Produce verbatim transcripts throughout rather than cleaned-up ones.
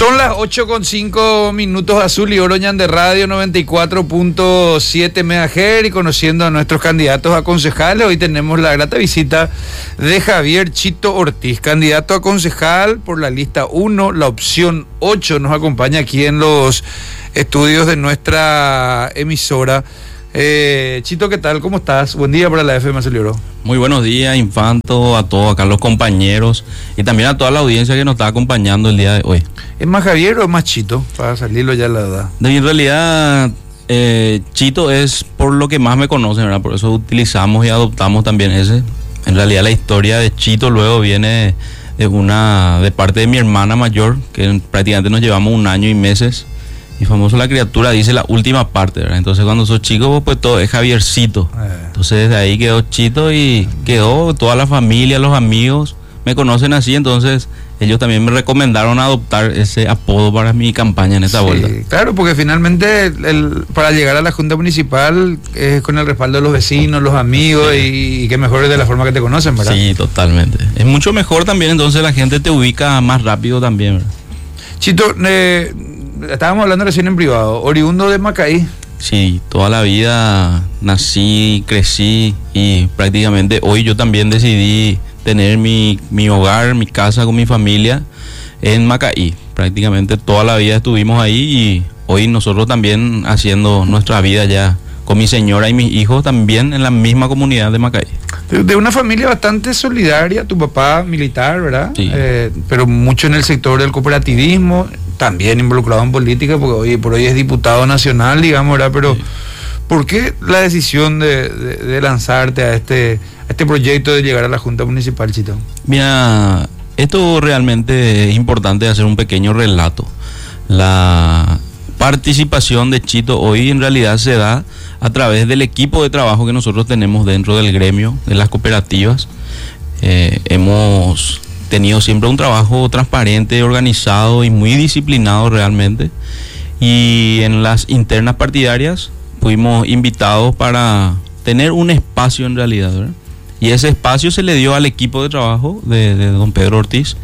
Son las ocho con cinco minutos, Azul y Oro de Radio noventa y cuatro punto siete megahertz, y conociendo a nuestros candidatos a concejales, hoy tenemos la grata visita de Javier Chito Ortiz, candidato a concejal por la lista uno, la opción ocho, nos acompaña aquí en los estudios de nuestra emisora. Eh, Chito, ¿qué tal? ¿Cómo estás? Buen día para la F M Azul y Oro. Muy buenos días, Infanto, a todos acá los compañeros y también a toda la audiencia que nos está acompañando el día de hoy. ¿Es más Javier o es más Chito? Para salirlo ya la edad. En realidad, eh, Chito es por lo que más me conocen, ¿verdad? Por eso utilizamos y adoptamos también ese. En realidad la historia de Chito luego viene de una de parte de mi hermana mayor, que prácticamente nos llevamos un año y meses. Y famoso la criatura dice la última parte, ¿verdad? Entonces cuando sos chico, pues todo es Javiercito. Entonces desde ahí quedó Chito y quedó toda la familia, los amigos me conocen así. Entonces ellos también me recomendaron adoptar ese apodo para mi campaña en esta sí, vuelta. Claro, porque finalmente el, para llegar a la Junta Municipal es con el respaldo de los vecinos, los amigos, sí. y, y que mejor es de la forma que te conocen, ¿verdad? Sí, totalmente. Es mucho mejor también, entonces la gente te ubica más rápido también, ¿verdad? Chito, eh, estábamos hablando recién en privado, oriundo de Macaí. Sí, toda la vida nací, crecí y prácticamente hoy yo también decidí tener mi, mi hogar, mi casa con mi familia en Macaí. Prácticamente toda la vida estuvimos ahí y hoy nosotros también haciendo nuestra vida ya con mi señora y mis hijos también en la misma comunidad de Macaí. De una familia bastante solidaria, tu papá militar, ¿verdad? Sí. Eh, pero mucho en el sector del cooperativismo, también involucrado en política, porque hoy por hoy es diputado nacional, digamos, ¿verdad? Pero, sí. ¿Por qué la decisión de, de, de lanzarte a este, a este proyecto de llegar a la Junta Municipal, Chito? Mira, esto realmente es importante hacer un pequeño relato. La participación de Chito hoy en realidad se da a través del equipo de trabajo que nosotros tenemos dentro del gremio de las cooperativas. Eh, hemos tenido siempre un trabajo transparente, organizado y muy disciplinado realmente, y en las internas partidarias fuimos invitados para tener un espacio en realidad, ¿verdad? Y ese espacio se le dio al equipo de trabajo de, de don Pedro Ortiz,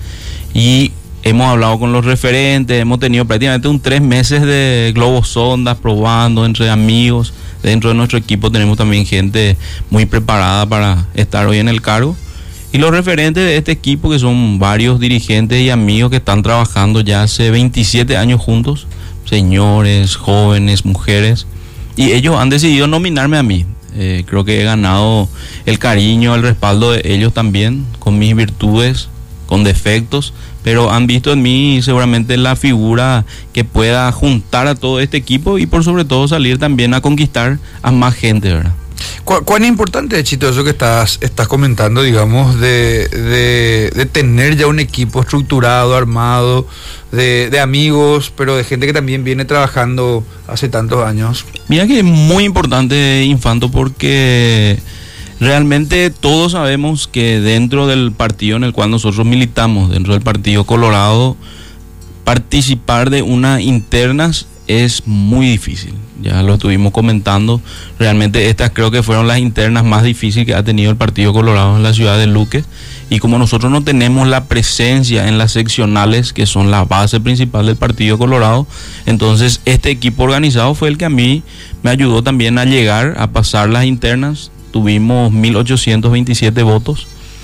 y hemos hablado con los referentes, hemos tenido prácticamente un tres meses de globos sondas probando entre amigos. Dentro de nuestro equipo tenemos también gente muy preparada para estar hoy en el cargo. Y los referentes de este equipo, que son varios dirigentes y amigos que están trabajando ya hace veintisiete años juntos, señores, jóvenes, mujeres, y ellos han decidido nominarme a mí. Eh, creo que he ganado el cariño, el respaldo de ellos también, con mis virtudes, con defectos, pero han visto en mí seguramente la figura que pueda juntar a todo este equipo y por sobre todo salir también a conquistar a más gente, ¿verdad? ¿Cu ¿Cuán importante es, Chito, eso que estás, estás comentando, digamos, de, de, de tener ya un equipo estructurado, armado, de, de amigos, pero de gente que también viene trabajando hace tantos años? Mira que es muy importante, Infanto, porque realmente todos sabemos que dentro del partido en el cual nosotros militamos, dentro del Partido Colorado, participar de unas internas es muy difícil. Ya lo estuvimos comentando. Realmente estas creo que fueron las internas más difíciles que ha tenido el Partido Colorado en la ciudad de Luque. Y como nosotros no tenemos la presencia en las seccionales, que son la base principal del Partido Colorado, entonces este equipo organizado fue el que a mí me ayudó también a llegar a pasar las internas. Tuvimos mil ochocientos veintisiete votos,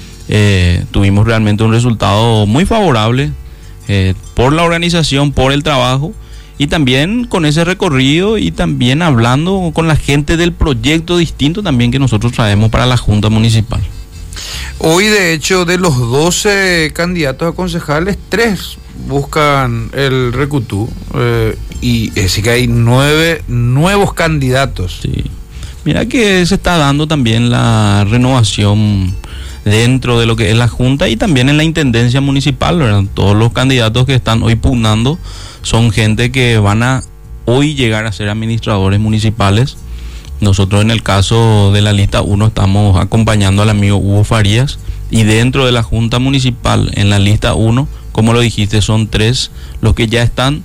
eh, tuvimos realmente un resultado muy favorable eh, por la organización, por el trabajo y también con ese recorrido y también hablando con la gente del proyecto distinto también que nosotros traemos para la Junta Municipal. Hoy, de hecho, de los doce candidatos a concejales, tres buscan el Recutú, eh, y es decir que hay nueve nuevos candidatos. Sí. Mira que se está dando también la renovación dentro de lo que es la Junta y también en la Intendencia Municipal, ¿verdad? Todos los candidatos que están hoy pugnando son gente que van a hoy llegar a ser administradores municipales. Nosotros en el caso de la lista uno estamos acompañando al amigo Hugo Farías, y dentro de la Junta Municipal en la lista uno, como lo dijiste, son tres los que ya están.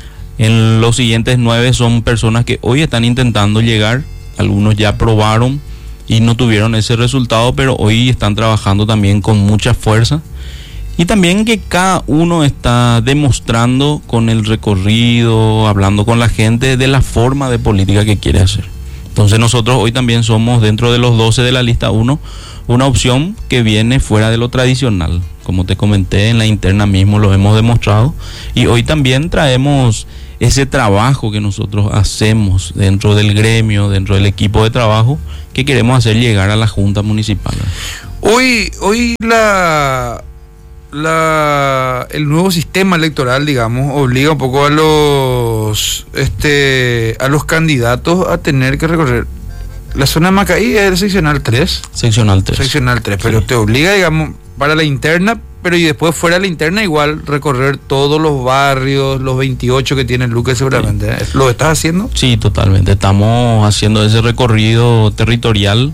En los siguientes nueve son personas que hoy están intentando llegar. Algunos ya probaron y no tuvieron ese resultado, pero hoy están trabajando también con mucha fuerza. Y también que cada uno está demostrando con el recorrido, hablando con la gente de la forma de política que quiere hacer. Entonces nosotros hoy también somos, dentro de los doce de la lista uno, una opción que viene fuera de lo tradicional. Como te comenté, en la interna mismo lo hemos demostrado. Y hoy también traemos ese trabajo que nosotros hacemos dentro del gremio, dentro del equipo de trabajo, que queremos hacer llegar a la Junta Municipal. Hoy, hoy la... La, el nuevo sistema electoral, digamos, obliga un poco a los este a los candidatos a tener que recorrer la zona de Macaí, es seccional tres. Seccional tres. Seccional tres, pero sí. Te obliga, digamos, para la interna, pero y después fuera de la interna igual recorrer todos los barrios, los veintiocho que tiene Luque seguramente. Sí. ¿Lo estás haciendo? Sí, totalmente. Estamos haciendo ese recorrido territorial.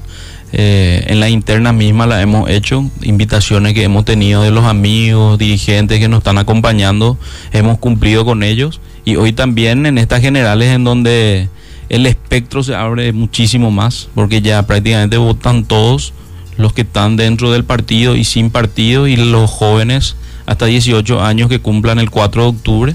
Eh, en la interna misma la hemos hecho, invitaciones que hemos tenido de los amigos, dirigentes que nos están acompañando, hemos cumplido con ellos, y hoy también en estas generales en donde el espectro se abre muchísimo más, porque ya prácticamente votan todos los que están dentro del partido y sin partido, y los jóvenes hasta dieciocho años que cumplan el cuatro de octubre.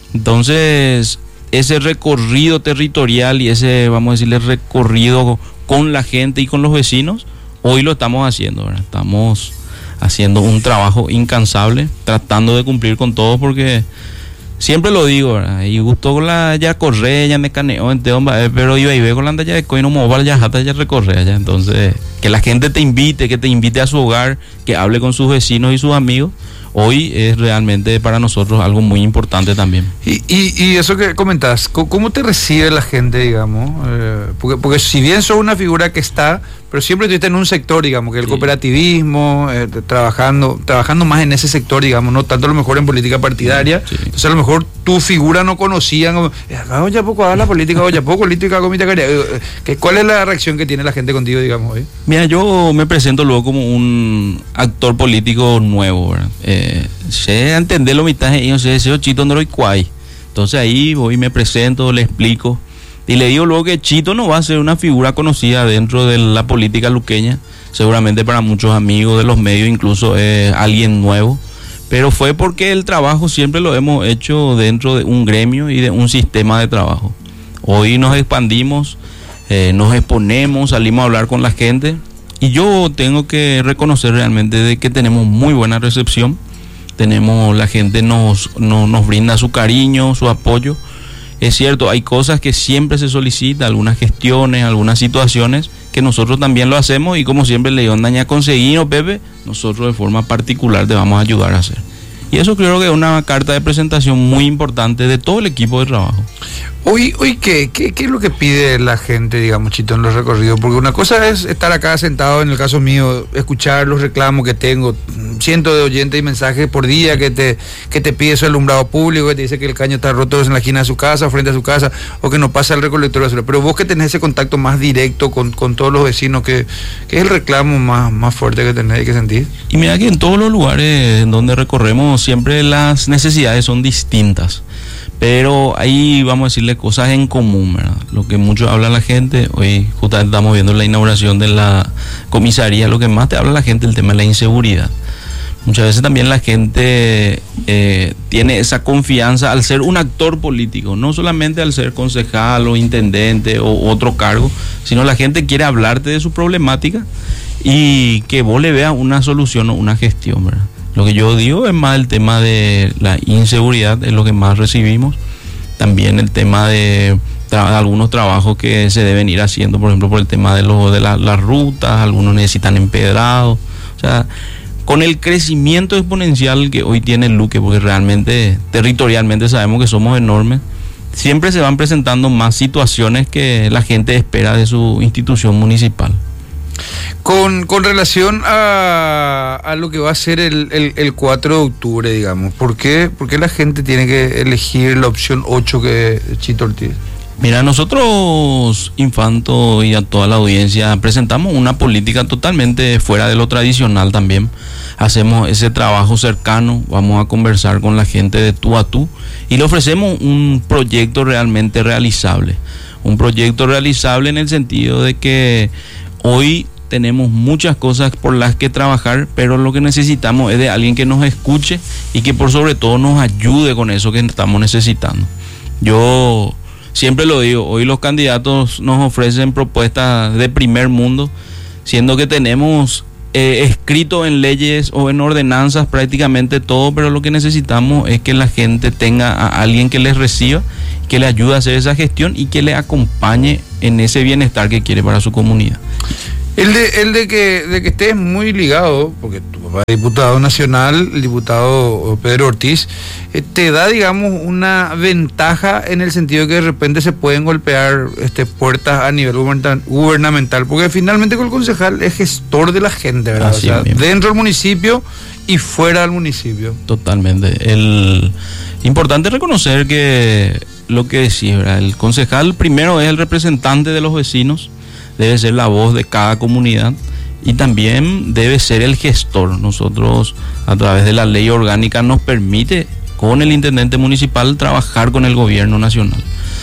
Entonces ese recorrido territorial y ese, vamos a decirle, recorrido con la gente y con los vecinos, hoy lo estamos haciendo, ¿verdad? Estamos haciendo un trabajo incansable, tratando de cumplir con todo, porque siempre lo digo, ¿verdad? Y gustó con la ya corre, ya me caneó, entonces, pero iba y ve con la ya de coino mobile, ya jata, ya recorre, ya. Entonces, que la gente te invite, que te invite a su hogar, que hable con sus vecinos y sus amigos, hoy es realmente para nosotros algo muy importante también. Y, y, y eso que comentás, ¿cómo te recibe la gente, digamos? Eh, porque, porque si bien sos una figura que está, pero siempre estuviste en un sector, digamos, que el sí. cooperativismo, eh, trabajando trabajando más en ese sector, digamos, no tanto a lo mejor en política partidaria. Sí. Entonces a lo mejor tu figura no conocían, oh, ya poco a la política, oh, ya poco política, comité, ¿cuál es la reacción que tiene la gente contigo, digamos, hoy? Mira, yo me presento luego como un actor político nuevo, ¿verdad? Eh, sé entender lo mitad y yo sé, sé Chito no lo cuay. Entonces ahí voy, me presento, le explico y le digo luego que Chito no va a ser una figura conocida dentro de la política luqueña, seguramente para muchos amigos de los medios incluso es alguien nuevo, pero fue porque el trabajo siempre lo hemos hecho dentro de un gremio y de un sistema de trabajo. Hoy nos expandimos, eh, nos exponemos, salimos a hablar con la gente, y yo tengo que reconocer realmente de que tenemos muy buena recepción. Tenemos, la gente nos, nos, nos brinda su cariño, su apoyo. Es cierto, hay cosas que siempre se solicita, algunas gestiones, algunas situaciones que nosotros también lo hacemos, y como siempre le digo, daña conseguir, Pepe, nosotros de forma particular te vamos a ayudar a hacer. Y eso creo que es una carta de presentación muy importante de todo el equipo de trabajo. Hoy, hoy ¿qué? ¿Qué, qué es lo que pide la gente, digamos, Chito, en los recorridos? Porque una cosa es estar acá sentado, en el caso mío, escuchar los reclamos que tengo, cientos de oyentes y mensajes por día que te que te pide su alumbrado público, que te dice que el caño está roto en la esquina de su casa, frente a su casa, o que no pasa el recolector de basura. Pero vos que tenés ese contacto más directo con, con todos los vecinos, ¿qué, qué es el reclamo más, más fuerte que tenés y que sentís? Y mira que en todos los lugares en donde recorremos siempre las necesidades son distintas, pero ahí vamos a decirle cosas en común, ¿verdad? Lo que mucho habla la gente, hoy justamente estamos viendo la inauguración de la comisaría, lo que más te habla la gente es el tema de la inseguridad. Muchas veces también la gente eh, tiene esa confianza al ser un actor político, no solamente al ser concejal o intendente o otro cargo, sino la gente quiere hablarte de su problemática y que vos le veas una solución o una gestión, ¿verdad? Lo que yo digo es más el tema de la inseguridad, es lo que más recibimos. También el tema de tra- algunos trabajos que se deben ir haciendo, por ejemplo, por el tema de, lo, de la, las rutas, algunos necesitan empedrado. O sea, con el crecimiento exponencial que hoy tiene el Luque, porque realmente territorialmente sabemos que somos enormes, siempre se van presentando más situaciones que la gente espera de su institución municipal. Con, con relación a, a lo que va a ser el, el, el cuatro de octubre, digamos, ¿por qué, ¿por qué la gente tiene que elegir la opción ocho que es Chito Ortiz? Mira, nosotros, Infanto y a toda la audiencia, presentamos una política totalmente fuera de lo tradicional también. Hacemos ese trabajo cercano, vamos a conversar con la gente de tú a tú y le ofrecemos un proyecto realmente realizable. Un proyecto realizable en el sentido de que hoy tenemos muchas cosas por las que trabajar, pero lo que necesitamos es de alguien que nos escuche y que por sobre todo nos ayude con eso que estamos necesitando. Yo siempre lo digo, hoy los candidatos nos ofrecen propuestas de primer mundo, siendo que tenemos eh, escrito en leyes o en ordenanzas prácticamente todo, pero lo que necesitamos es que la gente tenga a alguien que les reciba, que le ayude a hacer esa gestión y que le acompañe en ese bienestar que quiere para su comunidad. El de, el de que de que estés muy ligado, porque tu papá es diputado nacional, el diputado Pedro Ortiz, eh, te da, digamos, una ventaja en el sentido de que de repente se pueden golpear este, puertas a nivel gubernamental, porque finalmente con el concejal es gestor de la gente, ¿verdad? Así o sea, mismo. dentro del municipio y fuera del municipio. Totalmente. El importante reconocer que lo que decís, ¿verdad? El concejal primero es el representante de los vecinos, debe ser la voz de cada comunidad y también debe ser el gestor. Nosotros, a través de la ley orgánica, nos permite con el intendente municipal trabajar con el gobierno nacional,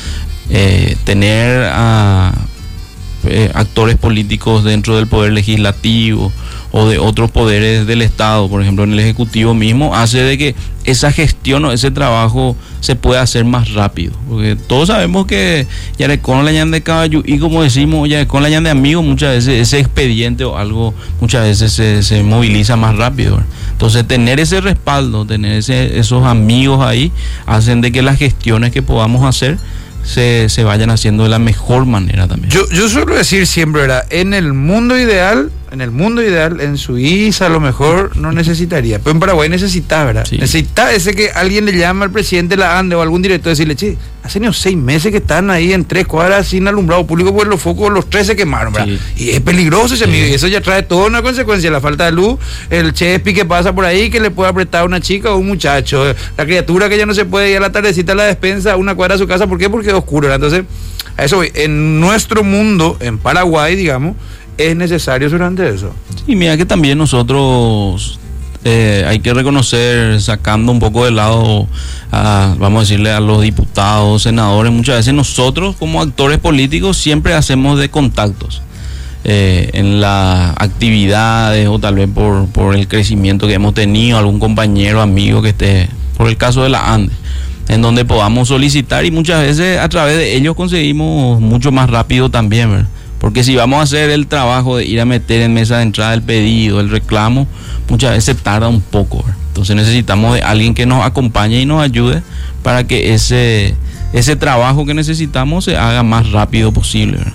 eh, tener a eh, actores políticos dentro del poder legislativo o de otros poderes del Estado, por ejemplo en el Ejecutivo mismo, hace de que esa gestión o ese trabajo se pueda hacer más rápido, porque todos sabemos que ya con la llave de caballo y como decimos ya con la llave de amigos, muchas veces ese expediente o algo muchas veces se, se moviliza más rápido, ¿verdad? Entonces tener ese respaldo, tener ese, esos amigos ahí, hacen de que las gestiones que podamos hacer se, se vayan haciendo de la mejor manera también. Yo, yo suelo decir siempre, ¿verdad? En el mundo ideal, en el mundo ideal, en Suiza a lo mejor no necesitaría, pero en Paraguay necesita, ¿verdad? Sí. Necesita ese que alguien le llame al presidente de la ANDE o algún director y decirle, che, hace unos seis meses que están ahí en tres cuadras sin alumbrado público porque los focos, los tres se quemaron, ¿verdad? Sí. Y es peligroso ese, sí, amigo, y eso ya trae toda una consecuencia, la falta de luz, el chespi que pasa por ahí que le puede apretar a una chica o un muchacho, la criatura que ya no se puede ir a la tardecita a la despensa a una cuadra de su casa, ¿por qué? Porque es oscuro, ¿verdad? Entonces, a eso voy. En nuestro mundo, en Paraguay, digamos, es necesario durante eso. Sí, mira que también nosotros eh, hay que reconocer, sacando un poco de lado, a, vamos a decirle a los diputados, senadores, muchas veces nosotros como actores políticos siempre hacemos de contactos eh, en las actividades o tal vez por, por el crecimiento que hemos tenido, algún compañero, amigo que esté, por el caso de la ANDE, en donde podamos solicitar y muchas veces a través de ellos conseguimos mucho más rápido también, ¿verdad? Porque si vamos a hacer el trabajo de ir a meter en mesa de entrada el pedido, el reclamo, muchas veces tarda un poco, ¿verdad? Entonces necesitamos de alguien que nos acompañe y nos ayude para que ese, ese trabajo que necesitamos se haga más rápido posible, ¿verdad?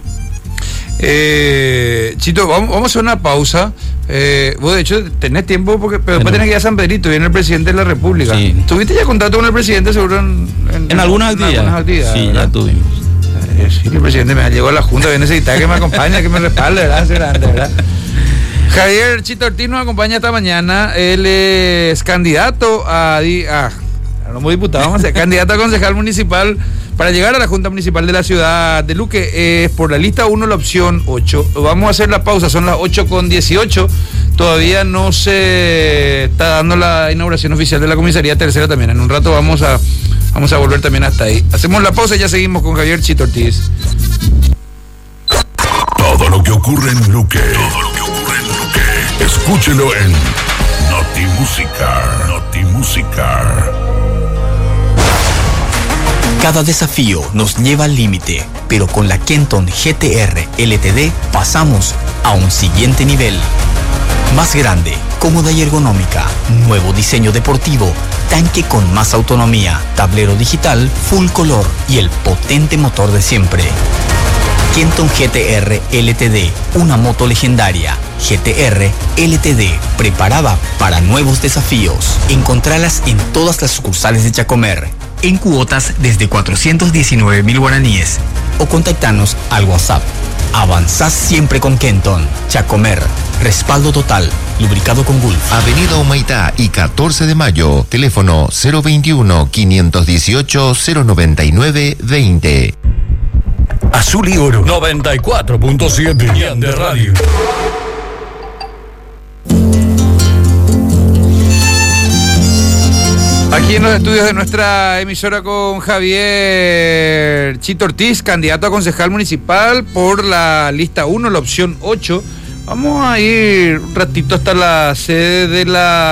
Eh, Chito, vamos, vamos a hacer una pausa. Eh, vos de hecho tenés tiempo porque pero después tenés que ir a San Pedrito, viene el presidente de la República. Sí. ¿Tuviste ya contacto con el presidente seguro en, en, en algunas en actividades? algunas actividades, Sí, ¿verdad? ya tuvimos. Eh, sí, el presidente me llegó a la Junta, viene a necesitar que me acompañe, que me respalde, ¿verdad? Grande, ¿verdad? Javier Chito Ortiz nos acompaña esta mañana. Él es candidato a, a como diputado, vamos a ser candidato a concejal municipal para llegar a la Junta Municipal de la ciudad de Luque. Es eh, por la lista uno, la opción ocho. Vamos a hacer la pausa, son las ocho con dieciocho. Todavía no se está dando la inauguración oficial de la comisaría tercera también. En un rato vamos a, vamos a volver también hasta ahí. Hacemos la pausa y ya seguimos con Javier Chito Ortiz. Todo lo que ocurre en Luque. Todo lo que ocurre en Luque. Escúchelo en Notimúsica. Notimúsica. Cada desafío nos lleva al límite, pero con la Kenton G T R L T D pasamos a un siguiente nivel. Más grande, cómoda y ergonómica, nuevo diseño deportivo, tanque con más autonomía, tablero digital, full color y el potente motor de siempre. Kenton G T R L T D, una moto legendaria. G T R L T D, preparada para nuevos desafíos. Encontralas en todas las sucursales de Chacomer, en cuotas desde cuatrocientos diecinueve mil guaraníes. O contactanos al WhatsApp. Avanzás siempre con Kenton. Chacomer, respaldo total, lubricado con Gulf. Avenida Humaitá y catorce de mayo, teléfono cero veintiuno, quinientos dieciocho, cero noventa y nueve, veinte. Azul y Oro noventa y cuatro punto siete de radio. Aquí en los estudios de nuestra emisora con Javier Chito Ortiz, candidato a concejal municipal por la lista uno, la opción ocho, Vamos a ir un ratito hasta la sede de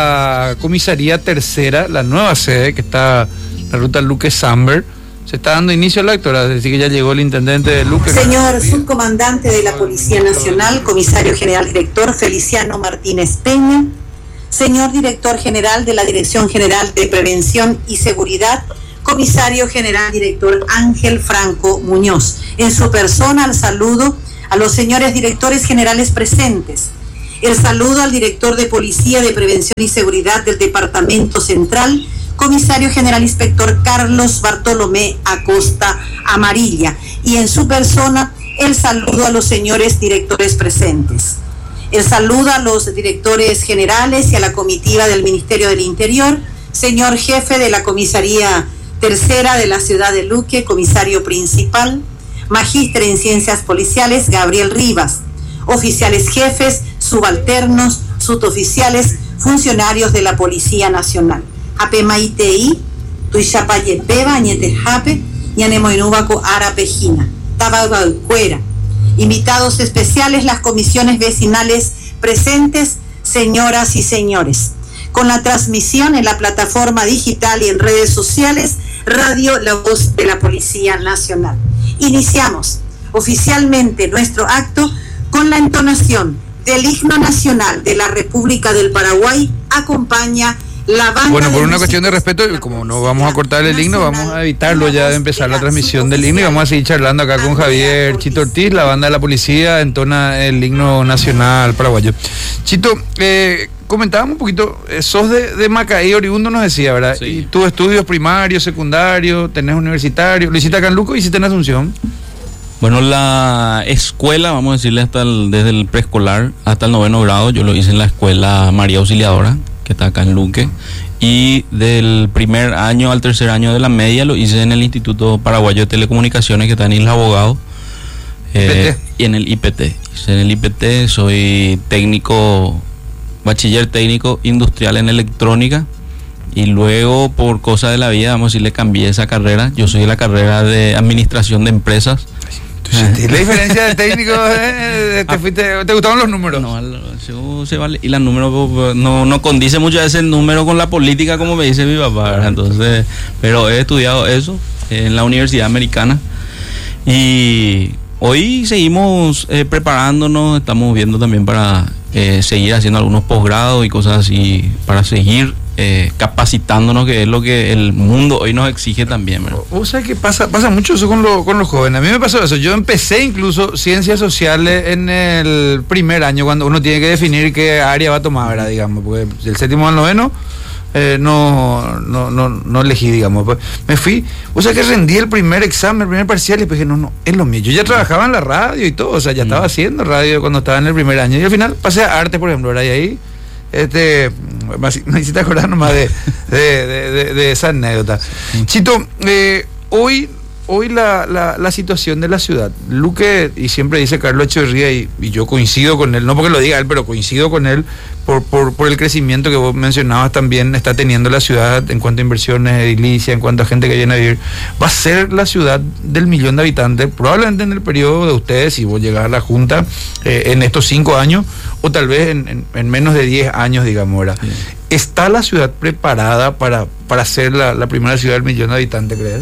la comisaría tercera, la nueva sede que está en la ruta Luque Samber. Se está dando inicio al acto, es decir que ya llegó el intendente de Luque. Señor subcomandante de la Policía Nacional, comisario general director Feliciano Martínez Peña, señor director general de la Dirección General de Prevención y Seguridad, comisario general director Ángel Franco Muñoz. En su persona, el saludo a los señores directores generales presentes. El saludo al director de Policía de Prevención y Seguridad del Departamento Central, comisario general inspector Carlos Bartolomé Acosta Amarilla. Y en su persona, el saludo a los señores directores presentes. El saludo a los directores generales y a la comitiva del Ministerio del Interior, señor jefe de la comisaría tercera de la ciudad de Luque, comisario principal, magíster en ciencias policiales Gabriel Rivas, oficiales jefes, subalternos, suboficiales, funcionarios de la Policía Nacional. Apemaitei, Tuixapayepeba, Añetejape, Ñanemoinúbaco, Arapejina, Tabaucuera. Invitados especiales, las comisiones vecinales presentes, señoras y señores. Con la transmisión en la plataforma digital y en redes sociales, Radio La Voz de la Policía Nacional. Iniciamos oficialmente nuestro acto con la entonación del himno nacional de la República del Paraguay. Acompaña la banda. Bueno, por una cuestión de respeto, como no vamos a cortar el himno, vamos a evitarlo ya de empezar la transmisión del himno y vamos a seguir charlando acá con Javier Chito Ortiz. La banda de la policía entona el himno nacional paraguayo. Chito, eh, comentábamos un poquito, eh, sos de, de Macaí, oriundo nos decía, ¿verdad? Sí. Y tus estudios primarios, secundarios, tenés universitario, lo hiciste acá en Luco y hiciste en Asunción. Bueno, la escuela, vamos a decirle, hasta el, desde el preescolar hasta el noveno grado, yo lo hice en la escuela María Auxiliadora, que está acá en Luque, y del primer año al tercer año de la media lo hice en el Instituto Paraguayo de Telecomunicaciones, que está en Isla Abogado, eh, y en el I P T. En el I P T soy técnico, bachiller técnico industrial en electrónica, y luego por cosa de la vida, vamos a decirle, cambié esa carrera. Yo soy de la carrera de administración de empresas. La diferencia de técnico, eh, te, fuiste, ¿te gustaban los números? No, yo, se vale, y los números no, no condice muchas veces el número con la política, como me dice mi papá, ¿verdad? Entonces, pero he estudiado eso en la Universidad Americana y hoy seguimos eh, preparándonos, estamos viendo también para eh, seguir haciendo algunos posgrados y cosas así, para seguir Eh, capacitándonos, que es lo que el mundo hoy nos exige también, ¿verdad? O sea que pasa pasa mucho eso con, lo, con los jóvenes. A mí me pasó eso. Yo empecé incluso ciencias sociales en el primer año, cuando uno tiene que definir qué área va a tomar, ¿verdad? Digamos, porque del séptimo al noveno eh, no, no, no, no elegí, digamos. Pues me fui, o sea que rendí el primer examen, el primer parcial, y pues dije, no, no, es lo mío. Yo ya trabajaba en la radio y todo, o sea, ya estaba haciendo radio cuando estaba en el primer año. Y al final pasé a arte, por ejemplo, ¿verdad? Y ahí Este, me hiciste acordar nomás de, de, de, de, de esa anécdota. Chito, eh, hoy, hoy la, la, la situación de la ciudad, Luque, y siempre dice Carlos Echeverría, y, y yo coincido con él, no porque lo diga él, pero coincido con él por, por, por el crecimiento que vos mencionabas también está teniendo la ciudad en cuanto a inversiones edilicias, en cuanto a gente que viene a vivir. Va a ser la ciudad del millón de habitantes, probablemente en el periodo de ustedes, si vos llegás a la Junta eh, en estos cinco años, o tal vez en, en, en menos de diez años, digamos, ¿verdad? Sí. ¿Está la ciudad preparada para, para ser la, la primera ciudad del millón de habitantes, crees?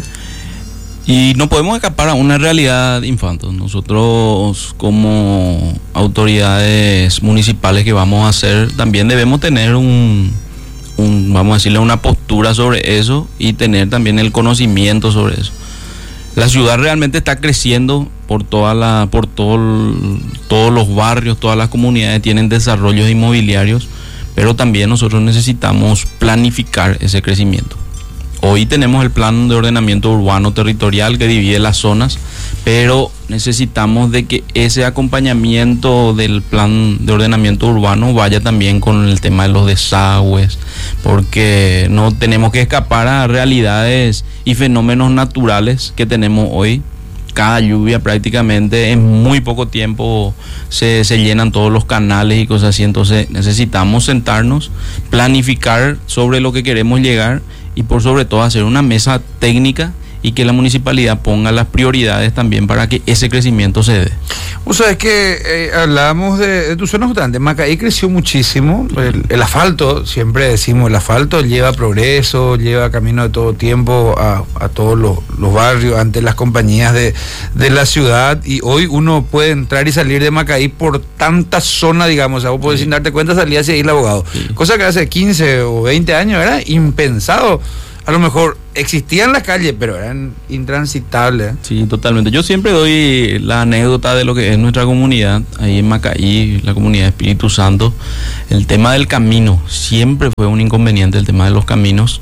Y no podemos escapar a una realidad, Infanto. Nosotros, como autoridades municipales que vamos a hacer, también debemos tener un, un, vamos a decirle, una postura sobre eso y tener también el conocimiento sobre eso. La ciudad realmente está creciendo por toda la, por todo el, todos los barrios, todas las comunidades tienen desarrollos inmobiliarios, pero también nosotros necesitamos planificar ese crecimiento. Hoy tenemos el plan de ordenamiento urbano territorial que divide las zonas, pero necesitamos de que ese acompañamiento del plan de ordenamiento urbano vaya también con el tema de los desagües, porque no tenemos que escapar a realidades y fenómenos naturales que tenemos hoy. Cada lluvia prácticamente en muy poco tiempo se, se llenan todos los canales y cosas así, entonces necesitamos sentarnos, planificar sobre lo que queremos llegar y por sobre todo hacer una mesa técnica y que la municipalidad ponga las prioridades también para que ese crecimiento se dé. O sea, es que eh, hablábamos de, de tu zona justamente, Macaí creció muchísimo, el, el asfalto, siempre decimos, el asfalto lleva progreso, lleva camino de todo tiempo a, a todos los, los barrios, ante las compañías de, de la ciudad, y hoy uno puede entrar y salir de Macaí por tanta zona, digamos, o sea, vos podés sin darte cuenta salir hacia Isla Abogado, sí. Cosa que hace quince o veinte años era impensado. A lo mejor existían las calles, pero eran intransitables. Sí, totalmente. Yo siempre doy la anécdota de lo que es nuestra comunidad, ahí en Macaí, la comunidad de Espíritu Santo. El tema del camino, siempre fue un inconveniente el tema de los caminos.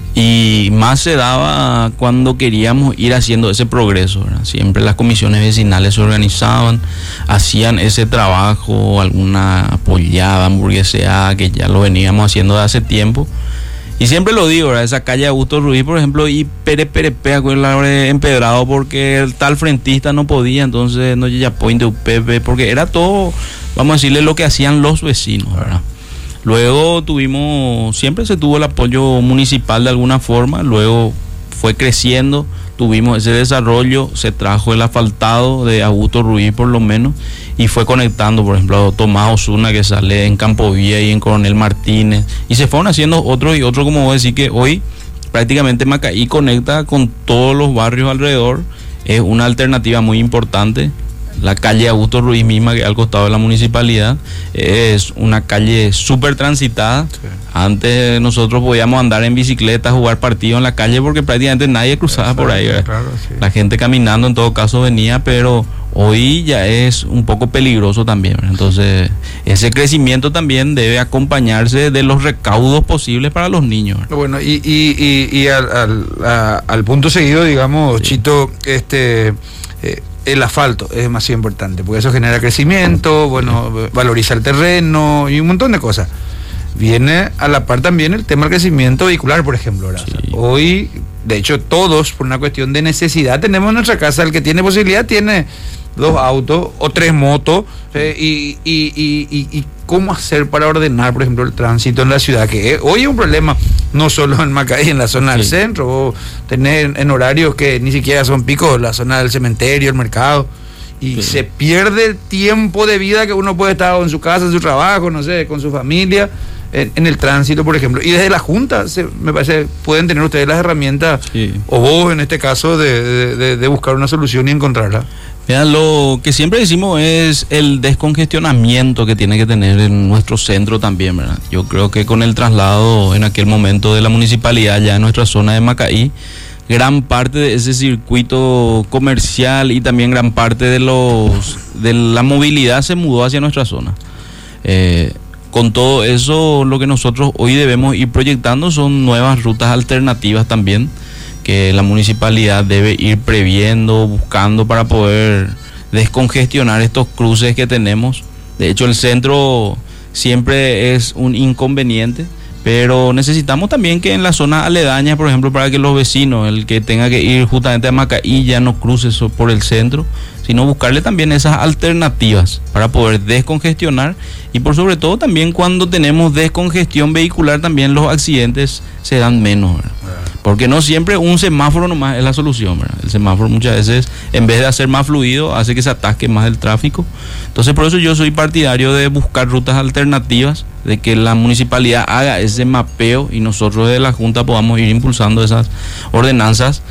Y más se daba cuando queríamos ir haciendo ese progreso, ¿verdad? Siempre las comisiones vecinales se organizaban, hacían ese trabajo, alguna apoyada, hamburgueseada, que ya lo veníamos haciendo de hace tiempo. Y siempre lo digo, ¿verdad? Esa calle Augusto Ruiz, por ejemplo, y Pere Pere Pea, empedrado porque el tal frentista no podía, entonces no ya point de U P P, porque era todo, vamos a decirle, lo que hacían los vecinos, ¿verdad? Luego tuvimos, siempre se tuvo el apoyo municipal de alguna forma, luego fue creciendo, tuvimos ese desarrollo, se trajo el asfaltado de Augusto Ruiz por lo menos, y fue conectando, por ejemplo, a Tomás Osuna, que sale en Campo Vía y en Coronel Martínez, y se fueron haciendo otros y otros, como vos decís, que hoy prácticamente Macaí conecta con todos los barrios alrededor, es una alternativa muy importante. La calle Augusto Ruiz misma, que al costado de la municipalidad, es una calle súper transitada. Sí. Antes nosotros podíamos andar en bicicleta, jugar partidos en la calle, porque prácticamente nadie cruzaba por ahí, ¿verdad? Claro, sí. La gente caminando en todo caso venía, pero hoy ya es un poco peligroso también, ¿verdad? Entonces ese crecimiento también debe acompañarse de los recaudos posibles para los niños, ¿verdad? Bueno, y, y, y, y al, al, a, al punto seguido, digamos, sí. Chito, este... Eh, el asfalto es demasiado importante, porque eso genera crecimiento, bueno, valoriza el terreno y un montón de cosas. Viene a la par también el tema del crecimiento vehicular, por ejemplo, ¿verdad? Sí. Hoy, de hecho, todos, por una cuestión de necesidad, tenemos en nuestra casa, el que tiene posibilidad tiene dos autos o tres motos, eh, y, y, y, y, y cómo hacer para ordenar, por ejemplo, el tránsito en la ciudad, que es, hoy es un problema, no solo en Macaí, en la zona sí. del centro, o tener en horarios que ni siquiera son picos, la zona del cementerio, el mercado, y sí. se pierde el tiempo de vida que uno puede estar en su casa, en su trabajo, no sé, con su familia, en, en el tránsito, por ejemplo. Y desde la Junta, se, me parece, pueden tener ustedes las herramientas, sí. o vos en este caso, de, de, de, de buscar una solución y encontrarla. Mira, lo que siempre decimos es el descongestionamiento que tiene que tener en nuestro centro también, ¿verdad? Yo creo que con el traslado en aquel momento de la municipalidad ya en nuestra zona de Macaí, gran parte de ese circuito comercial y también gran parte de los de la movilidad se mudó hacia nuestra zona. Eh, con todo eso, lo que nosotros hoy debemos ir proyectando son nuevas rutas alternativas también, que la municipalidad debe ir previendo, buscando para poder descongestionar estos cruces que tenemos. De hecho, el centro siempre es un inconveniente, pero necesitamos también que en la zona aledaña, por ejemplo, para que los vecinos, el que tenga que ir justamente a Macaí, ya no cruce por el centro, sino buscarle también esas alternativas para poder descongestionar, y por sobre todo también cuando tenemos descongestión vehicular también los accidentes se dan menos, ¿verdad? Porque no siempre un semáforo nomás es la solución, ¿verdad? El semáforo muchas veces, en vez de hacer más fluido, hace que se atasque más el tráfico. Entonces, por eso yo soy partidario de buscar rutas alternativas, de que la municipalidad haga ese mapeo y nosotros de la Junta podamos ir impulsando esas ordenanzas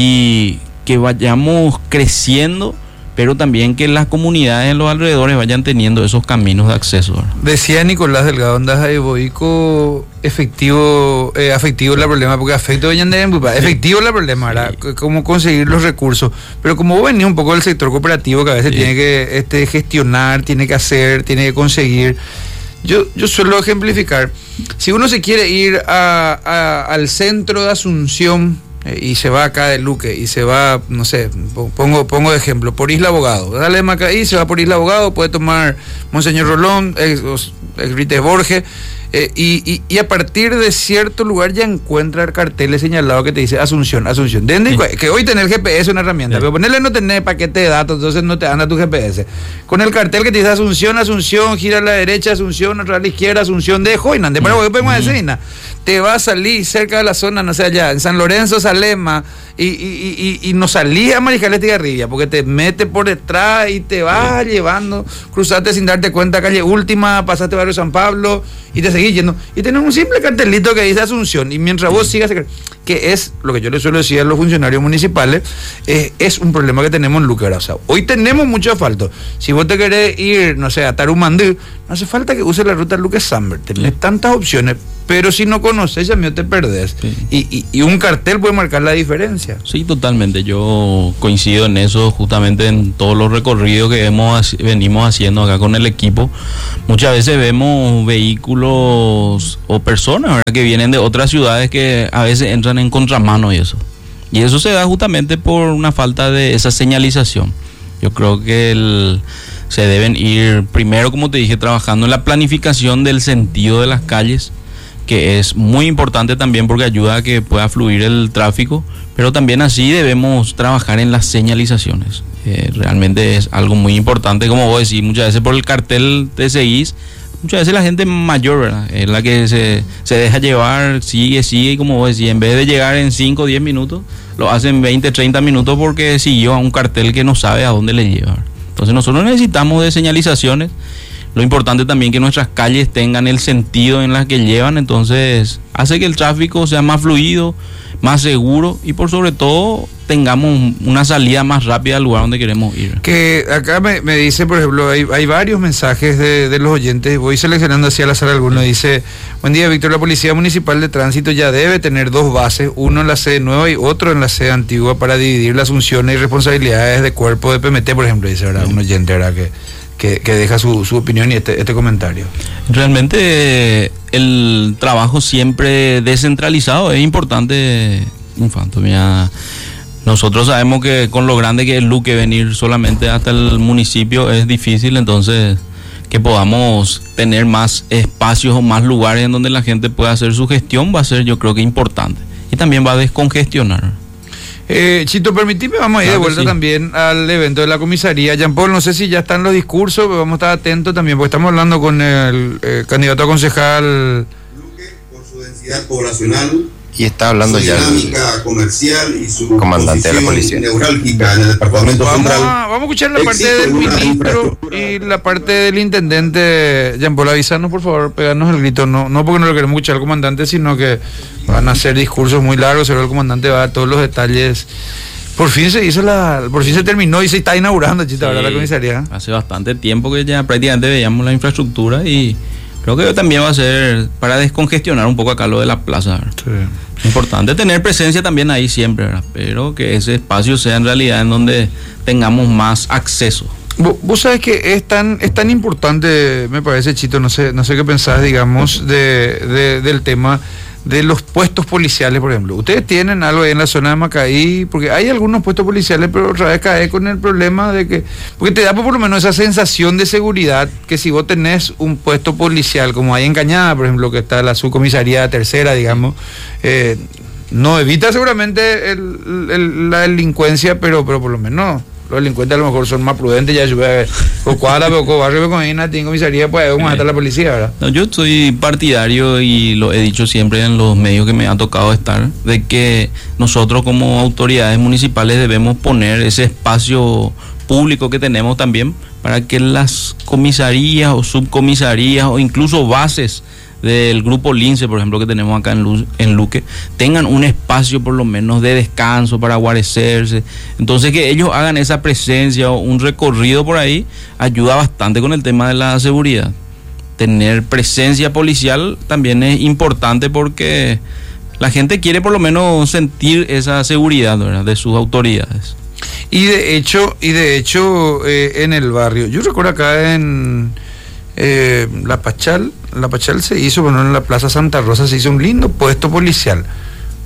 y que vayamos creciendo, pero también que las comunidades en los alrededores vayan teniendo esos caminos de acceso, ¿verdad? Decía Nicolás Delgado Ondas de Boico, efectivo, eh, afectivo el problema, porque afecto venían de efectivo el problema, ¿verdad? Sí. Cómo conseguir los recursos, pero como vos venís un poco del sector cooperativo, que a veces sí. tiene que este, gestionar, tiene que hacer, tiene que conseguir. Yo, yo suelo ejemplificar, si uno se quiere ir a, a, al centro de Asunción, y se va acá de Luque y se va, no sé, pongo pongo de ejemplo, por Isla Abogado, dale Macaí, se va por Isla Abogado, puede tomar Monseñor Rolón, ex, ex Rite Borges, Eh, y, y, y a partir de cierto lugar ya encuentra carteles señalados que te dice Asunción, Asunción. ¿De Sí. Que hoy tener G P S es una herramienta, sí. Pero ponerle no tener paquete de datos, entonces no te anda tu G P S. Con el cartel que te dice Asunción, Asunción, gira a la derecha, Asunción, otra a la izquierda, Asunción de Joinan, de Paraguay, podemos decir, nada. Te va a salir cerca de la zona, no sé, allá, en San Lorenzo, Salema, y, y, y, y no salís a Mariscal Estigarribia, porque te mete por detrás y te va llevando, cruzaste sin darte cuenta, calle Última, pasaste barrio San Pablo, y te seguís yendo. Y tenés un simple cartelito que dice Asunción, y mientras vos sigas, que es lo que yo le suelo decir a los funcionarios municipales, eh, es un problema que tenemos en Luque. O sea, hoy tenemos mucho asfalto. Si vos te querés ir, no sé, a Tarumandí, no hace falta que uses la ruta Luque-Samber. Tenés sí. tantas opciones, pero si no conoces, ya mío te perdés. Sí. Y, y, y un cartel puede marcar la diferencia. Sí, totalmente. Yo coincido en eso, justamente en todos los recorridos que hemos, venimos haciendo acá con el equipo. Muchas veces vemos vehículos o personas, ¿verdad?, que vienen de otras ciudades que a veces entran en contramano y eso. Y eso se da justamente por una falta de esa señalización. Yo creo que el, se deben ir primero, como te dije, trabajando en la planificación del sentido de las calles, que es muy importante también porque ayuda a que pueda fluir el tráfico, pero también así debemos trabajar en las señalizaciones. Eh, realmente es algo muy importante, como vos decís, muchas veces por el cartel te seguís, muchas veces la gente mayor, ¿verdad?, es la que se, se deja llevar, sigue, sigue, y como vos decís, en vez de llegar en cinco o diez minutos, lo hacen veinte, treinta minutos porque siguió a un cartel que no sabe a dónde le lleva. Entonces nosotros necesitamos de señalizaciones. Lo importante también que nuestras calles tengan el sentido en las que llevan, entonces hace que el tráfico sea más fluido, más seguro y por sobre todo tengamos una salida más rápida al lugar donde queremos ir. Que acá me, me dice, por ejemplo, hay, hay varios mensajes de, de los oyentes, voy seleccionando así al azar alguno. Dice: buen día, Víctor, la Policía Municipal de Tránsito ya debe tener dos bases, uno en la sede nueva y otro en la sede antigua, para dividir las funciones y responsabilidades de cuerpo de P M T, por ejemplo, dice, ¿verdad?, un oyente, ¿verdad?, que Que, que deja su, su opinión y este, este comentario. Realmente el trabajo siempre descentralizado es importante, Infanto. Mira, nosotros sabemos que con lo grande que es Luque, venir solamente hasta el municipio es difícil, entonces que podamos tener más espacios o más lugares en donde la gente pueda hacer su gestión va a ser, yo creo que importante, y también va a descongestionar. Eh, Chito, permitime, vamos a ir claro de vuelta sí. también al evento de la comisaría. Jean Paul, no sé si ya están los discursos, pero vamos a estar atentos también, porque estamos hablando con el eh, candidato a concejal Luque, por su densidad poblacional, y está hablando su ya dinámica comercial y su comandante de la policía neurálgica en el departamento vamos central. A, vamos a escuchar la parte del ministro y la parte del intendente. Jean Paul, avísanos por favor, pegarnos el grito, no, no porque no lo queremos escuchar al comandante, sino que van a hacer discursos muy largos, pero el comandante va a todos los detalles. Por fin se hizo la, por fin se terminó y se está inaugurando, Chita, sí, ¿verdad?, la comisaría. Hace bastante tiempo que ya prácticamente veíamos la infraestructura y creo que también va a ser para descongestionar un poco acá lo de la plaza. Sí. Importante tener presencia también ahí siempre, ¿verdad?, pero que ese espacio sea en realidad en donde tengamos más acceso. Vos, vos sabés que es tan, es tan importante, me parece, Chito, no sé, no sé qué pensás, digamos, de, de, del tema de los puestos policiales, por ejemplo. Ustedes tienen algo ahí en la zona de Macaí, porque hay algunos puestos policiales, pero otra vez cae con el problema de que, porque te da por lo menos esa sensación de seguridad, que si vos tenés un puesto policial, como hay en Cañada, por ejemplo, que está la subcomisaría tercera, digamos, eh, no evita seguramente el, el, la delincuencia, pero, pero por lo menos los delincuentes a lo mejor son más prudentes, ya sube con cuadra, pero con barrio, con ahí, tiene comisaría, pues vamos a estar la policía, ¿verdad? No, yo soy partidario y lo he dicho siempre en los medios que me ha tocado estar, de que nosotros como autoridades municipales debemos poner ese espacio público que tenemos también para que las comisarías o subcomisarías o incluso bases del grupo Lince, por ejemplo, que tenemos acá en, Lu en Luque, tengan un espacio por lo menos de descanso para guarecerse. Entonces que ellos hagan esa presencia o un recorrido por ahí ayuda bastante con el tema de la seguridad. Tener presencia policial también es importante porque la gente quiere por lo menos sentir esa seguridad, ¿verdad?, de sus autoridades. Y de hecho, y de hecho eh, en el barrio, yo recuerdo acá en eh, La Pachal, La Pachal se hizo, bueno, en la Plaza Santa Rosa se hizo un lindo puesto policial.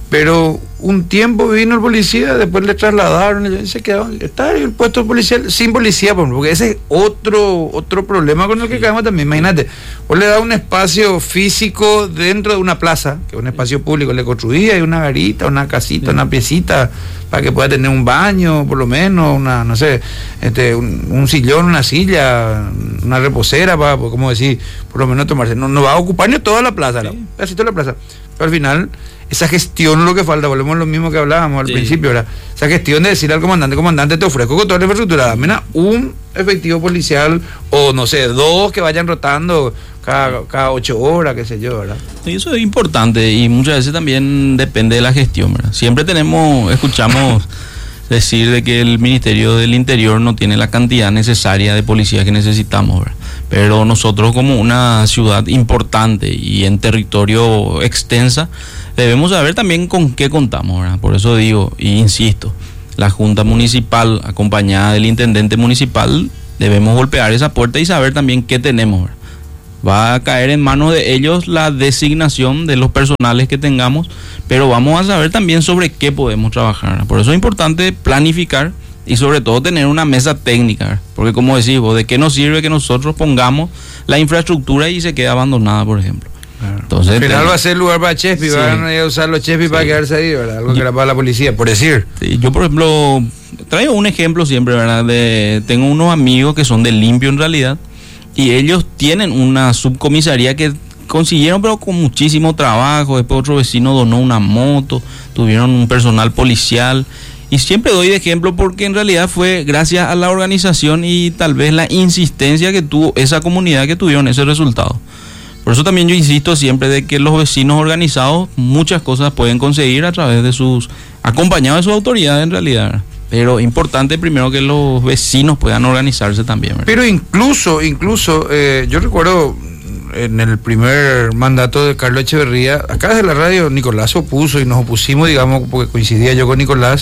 Pero un tiempo vino el policía, después le trasladaron y se quedó, está el puesto policial sin policía, porque ese es otro otro problema con el que caemos también. Imagínate, vos le das un espacio físico dentro de una plaza, que es un espacio público, le construís ahí una garita, una casita, una piecita, para que pueda tener un baño, por lo menos, una, no sé, este, un, un sillón, una silla, una reposera, para, como decir, por lo menos tomarse. No, no va a ocupar ni toda la plaza, ¿no? Casi toda la plaza. Pero al final, esa gestión es lo que falta, volvemos a lo mismo que hablábamos al sí. principio, ¿verdad? Esa gestión de decirle al comandante, comandante, te ofrezco con toda la infraestructura, dame un efectivo policial, o no sé, dos que vayan rotando cada, cada ocho horas, qué sé yo, ¿verdad? Sí, eso es importante, y muchas veces también depende de la gestión, ¿verdad? Siempre tenemos, escuchamos decir de que el Ministerio del Interior no tiene la cantidad necesaria de policías que necesitamos, ¿verdad? Pero nosotros, como una ciudad importante y en territorio extensa, debemos saber también con qué contamos, ¿verdad? Por eso digo e insisto, la Junta Municipal, acompañada del Intendente Municipal, debemos golpear esa puerta y saber también qué tenemos, ¿verdad? Va a caer en manos de ellos la designación de los personales que tengamos, pero vamos a saber también sobre qué podemos trabajar, ¿verdad? Por eso es importante planificar y sobre todo tener una mesa técnica, ¿verdad? Porque como decís vos, ¿de qué nos sirve que nosotros pongamos la infraestructura y se quede abandonada, por ejemplo? Claro. Entonces, al final va a ser lugar para Chespi, sí. van a usar los Chespi sí. para quedarse ahí, ¿verdad? Algo yo, que era para la policía, por decir. Sí, yo, por ejemplo, traigo un ejemplo siempre, ¿verdad? De, tengo unos amigos que son de limpio en realidad, y ellos tienen una subcomisaría que consiguieron, pero con muchísimo trabajo. Después otro vecino donó una moto, tuvieron un personal policial. Y siempre doy de ejemplo porque en realidad fue gracias a la organización y tal vez la insistencia que tuvo esa comunidad que tuvieron ese resultado. Por eso también yo insisto siempre de que los vecinos organizados muchas cosas pueden conseguir a través de sus, acompañados de sus autoridades en realidad. Pero importante primero que los vecinos puedan organizarse también, ¿verdad? Pero incluso, incluso, eh, yo recuerdo en el primer mandato de Carlos Echeverría, acá desde la radio Nicolás se opuso y nos opusimos, digamos, porque coincidía yo con Nicolás,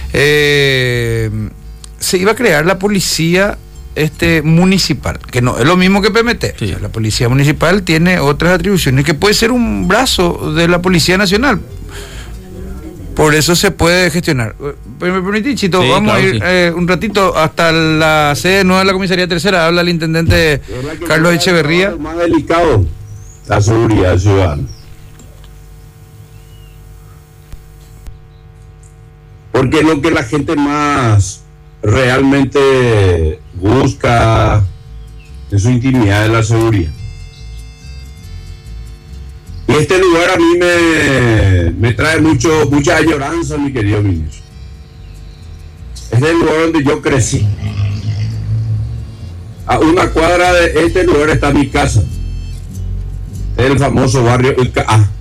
eh, se iba a crear la policía este municipal, que no es lo mismo que P M T. Sí. O sea, la policía municipal tiene otras atribuciones que puede ser un brazo de la Policía Nacional. Por eso se puede gestionar. ¿Me permitís, Chito? Sí, vamos claro, a ir sí. eh, un ratito hasta la sede nueva de la Comisaría Tercera. Habla el intendente Carlos Echeverría. Es más delicado la seguridad ciudadana. Porque lo que la gente más realmente busca en su intimidad es la seguridad. Y este lugar a mí me, me trae mucho, mucha añoranza, mi querido ministro. Es el lugar donde yo crecí. A una cuadra de este lugar está mi casa. Es el famoso barrio I C A.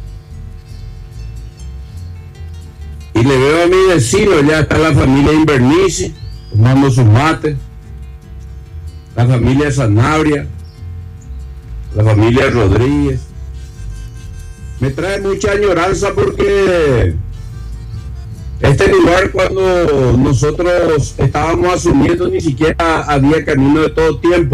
Y le veo a mi vecino, ya está la familia Invernici, tomando sus mates. La familia Sanabria. La familia Rodríguez. Me trae mucha añoranza porque este lugar, cuando nosotros estábamos asumiendo, ni siquiera había camino de todo tiempo.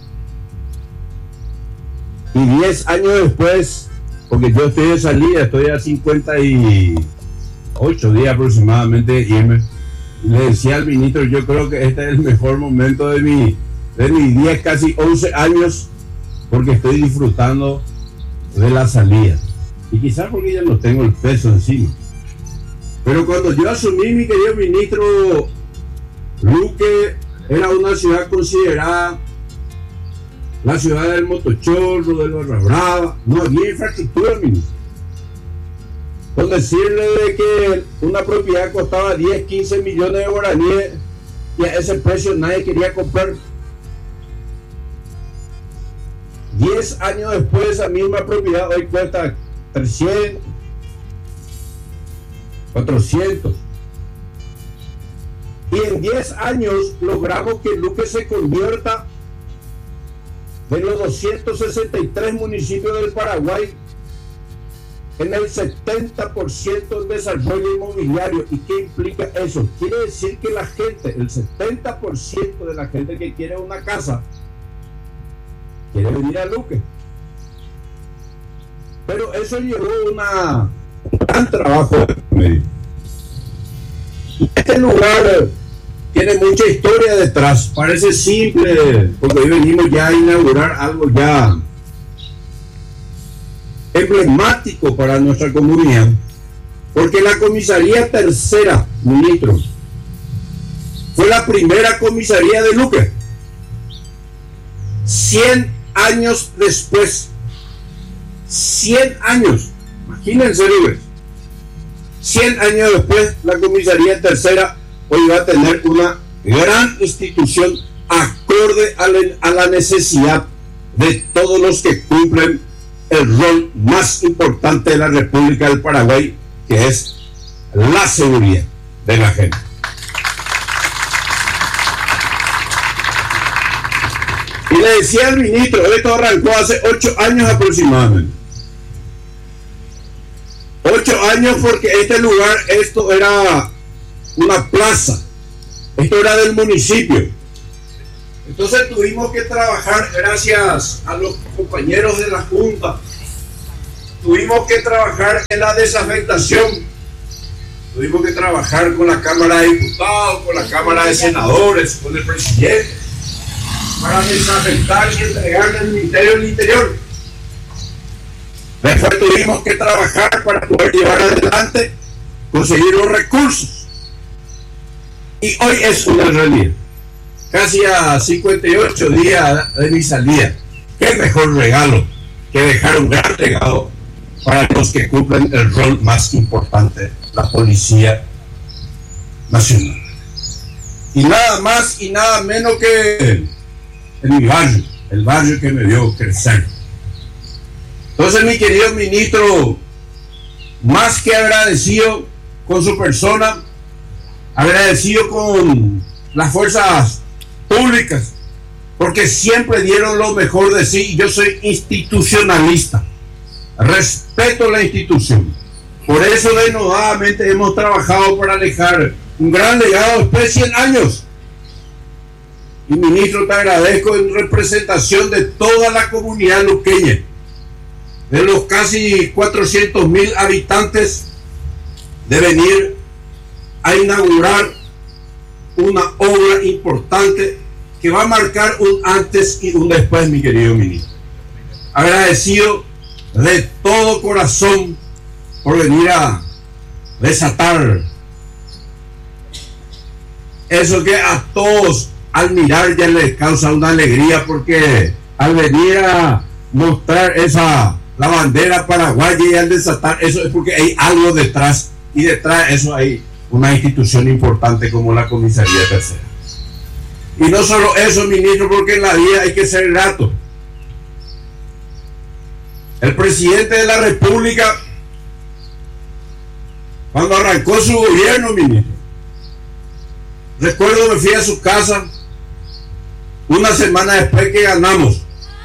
Y diez años después, porque yo estoy de salida, estoy a cincuenta y ocho días aproximadamente de irme, le decía al ministro, yo creo que este es el mejor momento de mi, de mis diez, casi once años, porque estoy disfrutando de la salida. Y quizás porque ya no tengo el peso encima. Pero cuando yo asumí, mi querido ministro, Luque era una ciudad considerada la ciudad del motochorro, del barra brava. No había infraestructura, ministro. Con decirle de que una propiedad costaba diez, quince millones de guaraníes y a ese precio nadie quería comprar. diez años después, esa misma propiedad hoy cuesta trescientos, cuatrocientos. Y en diez años logramos que Luque se convierta de los doscientos sesenta y tres municipios del Paraguay en el setenta por ciento del desarrollo inmobiliario. ¿Y qué implica eso? Quiere decir que la gente, el setenta por ciento de la gente que quiere una casa, quiere venir a Luque. Pero eso llevó una, un gran trabajo medio. Este lugar tiene mucha historia detrás, parece simple, porque hoy venimos ya a inaugurar algo ya emblemático para nuestra comunidad, porque la comisaría tercera, ministro, fue la primera comisaría de Luque. cien años después, cien años, imagínense, Luque, cien años después, la comisaría tercera hoy va a tener una gran institución acorde a la, a la necesidad de todos los que cumplen el rol más importante de la República del Paraguay, que es la seguridad de la gente. Y le decía al ministro, esto arrancó hace ocho años aproximadamente. Ocho años porque este lugar, esto era una plaza, esto era del municipio. Entonces tuvimos que trabajar, gracias a los compañeros de la Junta, tuvimos que trabajar en la desafectación, tuvimos que trabajar con la Cámara de Diputados, con la Cámara de Senadores, con el presidente, para desafectar y entregarle al Ministerio del Interior. Después tuvimos que trabajar para poder llevar adelante, conseguir los recursos. Y hoy es una realidad. Casi a cincuenta y ocho días de mi salida. Qué mejor regalo que dejar un gran legado para los que cumplen el rol más importante, la Policía Nacional. Y nada más y nada menos que en mi barrio, el barrio que me vio crecer. Entonces, mi querido ministro, más que agradecido con su persona, agradecido con las fuerzas públicas, porque siempre dieron lo mejor de sí. Yo soy institucionalista, respeto la institución, por eso denodadamente hemos trabajado para dejar un gran legado después de cien años. Y ministro, te agradezco en representación de toda la comunidad luqueña, de los casi cuatrocientos mil habitantes, de venir a inaugurar una obra importante que va a marcar un antes y un después, mi querido ministro. Agradecido de todo corazón por venir a desatar eso que a todos al mirar ya les causa una alegría, porque al venir a mostrar esa la bandera paraguaya y al desatar eso es porque hay algo detrás, y detrás de eso hay una institución importante como la comisaría tercera. Y no solo eso, ministro, porque en la vida hay que ser grato. El presidente de la República, cuando arrancó su gobierno, ministro, recuerdo me fui a su casa una semana después que ganamos,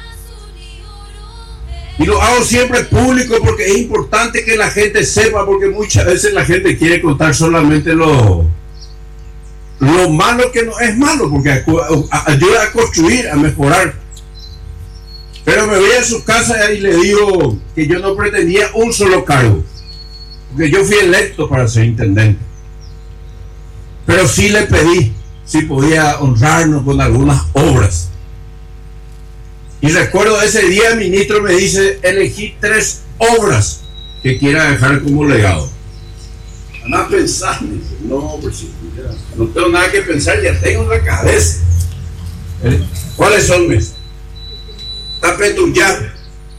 y lo hago siempre público porque es importante que la gente sepa, porque muchas veces la gente quiere contar solamente lo lo malo, que no es malo, porque ayuda a construir, a mejorar. Pero me voy a su casa y le digo que yo no pretendía un solo cargo, porque yo fui electo para ser intendente, pero sí le pedí si podía honrarnos con algunas obras. Y recuerdo ese día el ministro me dice, elegí tres obras que quiera dejar como legado. Van a pensar, no, pues, no tengo nada que pensar, ya tengo en la cabeza. ¿Cuáles son mis? Tapetuyá,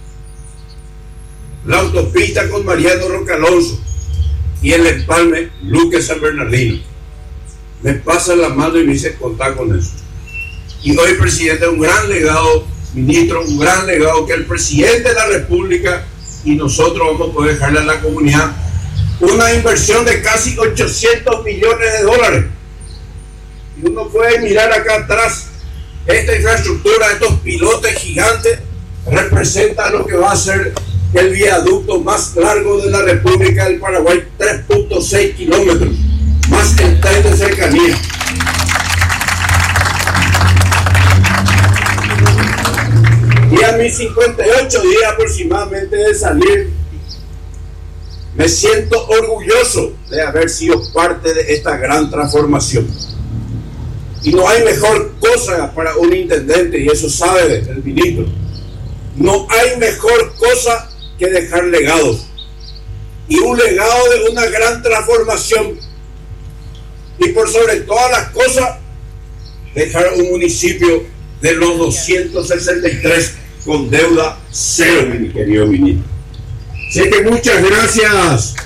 la autopista con Mariano Roque Alonso y el empalme Luque San Bernardino. Me pasa la mano y me dice, contar con eso. Y hoy, presidente, un gran legado, ministro, un gran legado que el presidente de la República y nosotros vamos a poder dejarle a la comunidad una inversión de casi ochocientos millones de dólares. Y uno puede mirar acá atrás, esta infraestructura, estos pilotes gigantes, representa lo que va a ser el viaducto más largo de la República del Paraguay, tres punto seis kilómetros, más el tren de cercanía. Y a mis cincuenta y ocho días aproximadamente de salir, Me siento orgulloso de haber sido parte de esta gran transformación. Y no hay mejor cosa para un intendente, y eso sabe el ministro. No hay mejor cosa que dejar legados. Y un legado de una gran transformación. Y por sobre todas las cosas, dejar un municipio de los doscientos sesenta y tres con deuda cero, mi querido ministro. Así que muchas gracias.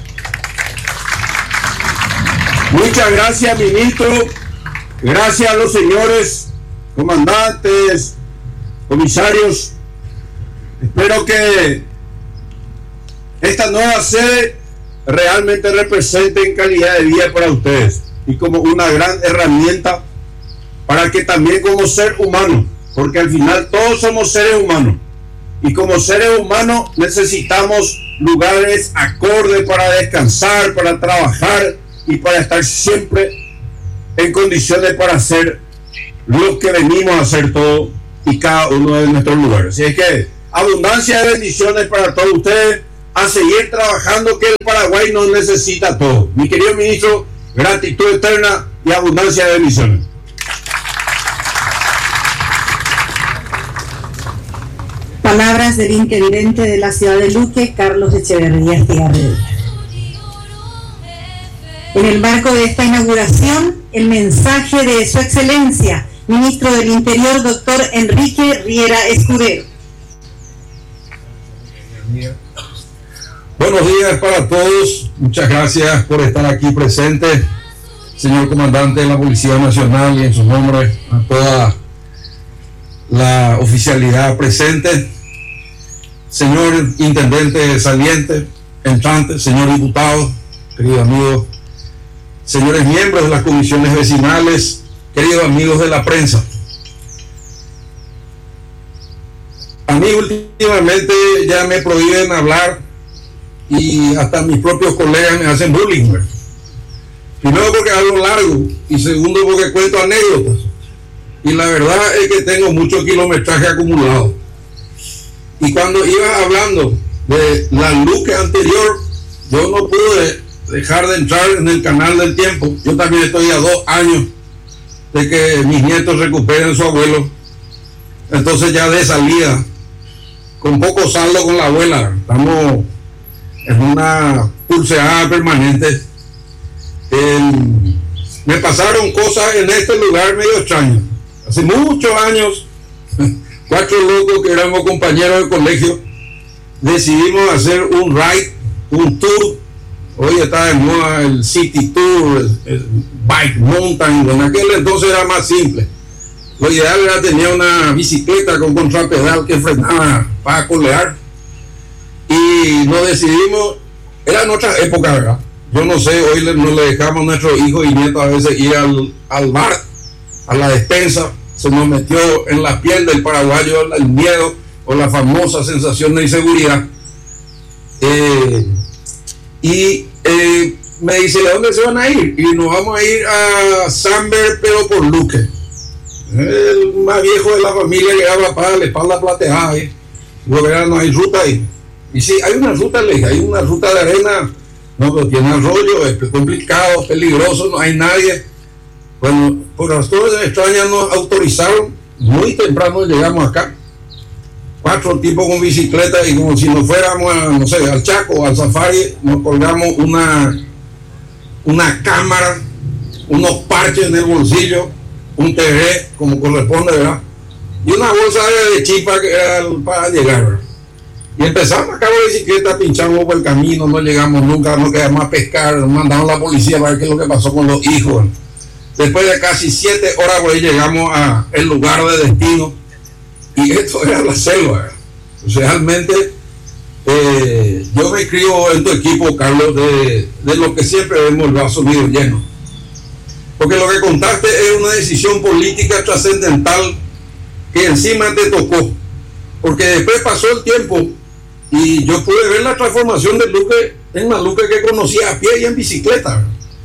Muchas gracias, ministro. Gracias a los señores comandantes, comisarios. Espero que esta nueva sede realmente represente en calidad de vida para ustedes y como una gran herramienta para que también como ser humano, porque al final todos somos seres humanos y como seres humanos necesitamos lugares acordes para descansar, para trabajar y para estar siempre en condiciones para hacer lo que venimos a hacer todos y cada uno de nuestros lugares. Así es que abundancia de bendiciones para todos ustedes, a seguir trabajando, que el Paraguay nos necesita todo. Mi querido ministro, gratitud eterna y abundancia de bendiciones. Palabras del intendente de la ciudad de Luque, Carlos Echeverría Estigarribia. En el marco de esta inauguración, el mensaje de Su Excelencia, Ministro del Interior, doctor Enrique Riera Escudero. Buenos días para todos, muchas gracias por estar aquí presente, señor comandante de la Policía Nacional, y en su nombre a toda la oficialidad presente, señor intendente saliente, entrante, señor diputado, queridos amigos, señores miembros de las comisiones vecinales, queridos amigos de la prensa. A mí últimamente ya me prohíben hablar y hasta mis propios colegas me hacen bullying. Primero porque hablo largo y segundo porque cuento anécdotas. Y la verdad es que tengo mucho kilometraje acumulado. Y cuando iba hablando de la Luque anterior, yo no pude dejar de entrar en el canal del tiempo. Yo también estoy a dos años de que mis nietos recuperen su abuelo. Entonces ya de salida, con poco saldo con la abuela, estamos en una pulseada permanente. Eh, me pasaron cosas en este lugar medio extrañas. Hace muchos años, cuatro locos que éramos compañeros de colegio, decidimos hacer un ride, un tour. Hoy está de moda el City Tour, el, el Bike Mountain. En aquel entonces era más simple. Lo ideal era tener una bicicleta con contrapedal que frenaba para colear. Y nos decidimos, era en otra época, ¿verdad? Yo no sé, hoy le, nos le dejamos a nuestros hijos y nietos a veces ir al, al bar, a la despensa. Se nos metió en la piel del paraguayo el miedo o la famosa sensación de inseguridad. Eh, y eh, me dice, ¿a dónde se van a ir? Y nos vamos a ir a Samber, pero por Luque. El más viejo de la familia que habla para la espalda plateada. ¿eh? Luego no hay ruta ahí. Y sí, hay una ruta, le dije, hay una ruta de arena, no, pero tiene arroyo, es complicado, peligroso, no hay nadie. Bueno, por razones extrañas nos autorizaron, muy temprano llegamos acá, cuatro tipos con bicicleta y como si nos fuéramos a, no sé, al Chaco, al Safari, nos colgamos una, una cámara, unos parches en el bolsillo, un T V, como corresponde, ¿verdad? Y una bolsa de chipa que era para llegar, ¿verdad? Y empezamos a cargar bicicleta, pinchamos por el camino, no llegamos nunca, no quedamos a pescar, nos mandaron a la policía para ver qué es lo que pasó con los hijos. Después de casi siete horas, pues, llegamos al lugar de destino. Y esto era la selva. Realmente, eh, yo me escribo en tu equipo, Carlos, de, de lo que siempre vemos el vaso medio lleno. Porque lo que contaste es una decisión política trascendental que encima te tocó. Porque después pasó el tiempo y yo pude ver la transformación de Luque en una Luque que conocía a pie y en bicicleta.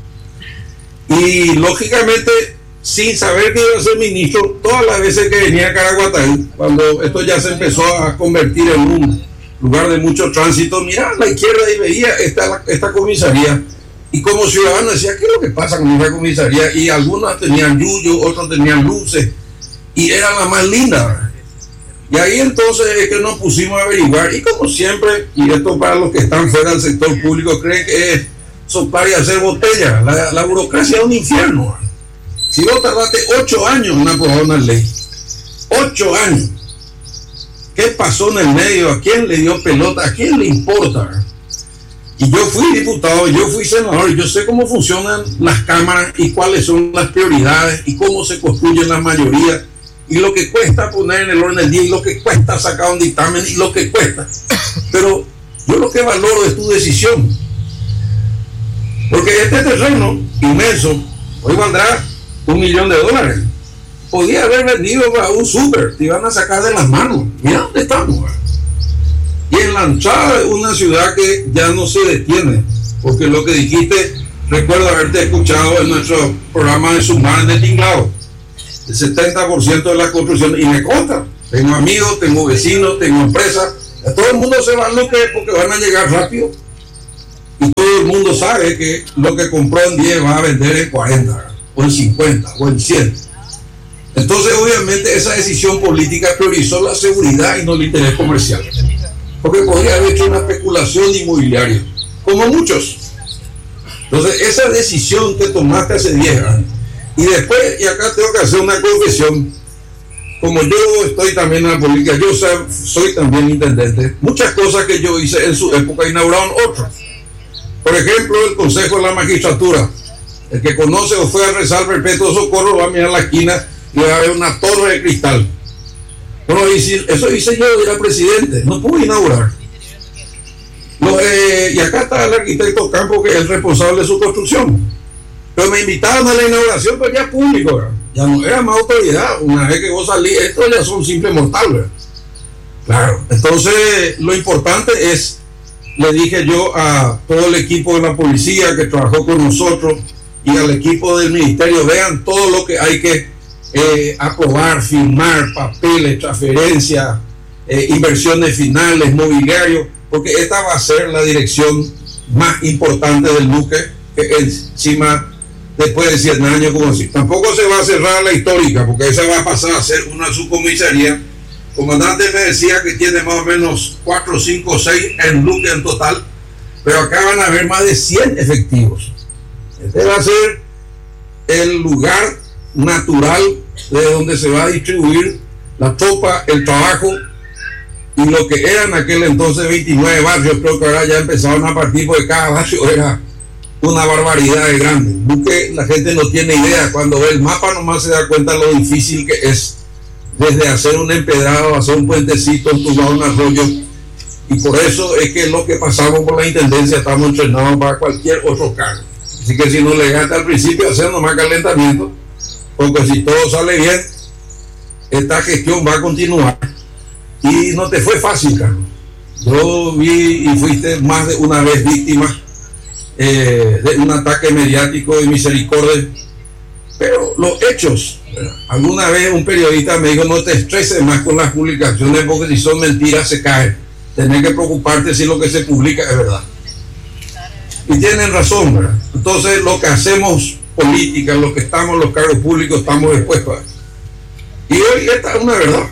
Y lógicamente, sin saber que iba a ser ministro, todas las veces que venía a Caraguatay, cuando esto ya se empezó a convertir en un lugar de mucho tránsito, miraba a la izquierda y veía esta, esta comisaría. Y como ciudadano decía, ¿qué es lo que pasa con esta comisaría? Y algunos tenían yuyo, otros tenían luces, y era la más linda, ¿verdad? Y ahí entonces es que nos pusimos a averiguar, y como siempre, y esto para los que están fuera del sector público, creen que es soplar y hacer botella. La, la burocracia es un infierno, ¿verdad? Si vos tardaste ocho años en aprobar una ley, ocho años, ¿qué pasó en el medio? ¿A quién le dio pelota? ¿A quién le importa? Y yo fui diputado, yo fui senador, y yo sé cómo funcionan las cámaras y cuáles son las prioridades y cómo se construyen las mayorías y lo que cuesta poner en el orden del día y lo que cuesta sacar un dictamen y lo que cuesta. Pero yo lo que valoro es tu decisión. Porque este terreno inmenso hoy valdrá un millón de dólares. Podía haber vendido a un súper, te iban a sacar de las manos. Mira dónde estamos. Y en la entrada de una ciudad que ya no se detiene, porque lo que dijiste, recuerdo haberte escuchado en nuestro programa de Sumar de Tinglado, el setenta por ciento de la construcción, y me consta, tengo amigos, tengo vecinos, tengo empresas, todo el mundo se va a lo que porque van a llegar rápido, y todo el mundo sabe que lo que compró en diez va a vender en cuarenta, o en cincuenta, o en cien. Entonces obviamente esa decisión política priorizó la seguridad y no el interés comercial, porque podría haber hecho una especulación inmobiliaria, como muchos. Entonces esa decisión que tomaste hace diez años, y después, y acá tengo que hacer una confesión, como yo estoy también en la política, yo soy, soy también intendente, muchas cosas que yo hice en su época inauguraron otras. Por ejemplo, el Consejo de la Magistratura, el que conoce o fue a rezar perpetuo socorro va a mirar la esquina y va a ver una torre de cristal. Bueno, eso hice yo, era presidente, no pude inaugurar. No, eh, y acá está el arquitecto Campo, que es el responsable de su construcción. Pero me invitaron a la inauguración, pero ya público, ¿verdad? Ya no era más autoridad. Una vez que vos salís, esto ya son simples mortales, ¿verdad? Claro, entonces lo importante es, le dije yo a todo el equipo de la policía que trabajó con nosotros y al equipo del ministerio, vean todo lo que hay que eh, aprobar, firmar, papeles, transferencias, eh, inversiones finales, mobiliario, porque esta va a ser la dirección más importante del buque, que encima después de cien años, como así. Tampoco se va a cerrar la histórica, porque esa va a pasar a ser una subcomisaría. El comandante me decía que tiene más o menos cuatro, cinco, seis en buque en total, pero acá van a haber más de cien efectivos. Este va a ser el lugar natural de donde se va a distribuir la tropa, el trabajo, y lo que eran aquel entonces veintinueve barrios, creo que ahora ya empezaron a partir, porque cada barrio era una barbaridad de grande. Porque la gente no tiene idea, cuando ve el mapa nomás se da cuenta lo difícil que es, desde hacer un empedrado, hacer un puentecito, entubar un arroyo, y por eso es que lo que pasamos por la intendencia estamos entrenados para cualquier otro cargo. Así que si no le gasta al principio hacer nomás calentamiento, porque si todo sale bien, esta gestión va a continuar. Y no te fue fácil, Carlos. Yo vi y fuiste más de una vez víctima eh, de un ataque mediático de misericordia, pero los hechos, ¿verdad? Alguna vez un periodista me dijo, no te estreses más con las publicaciones, porque si son mentiras se caen. Tenés que preocuparte si lo que se publica es verdad. Y tienen razón, ¿verdad? Entonces lo que hacemos política, los que estamos en los cargos públicos, estamos expuestos a eso. Y hoy esta es una verdad.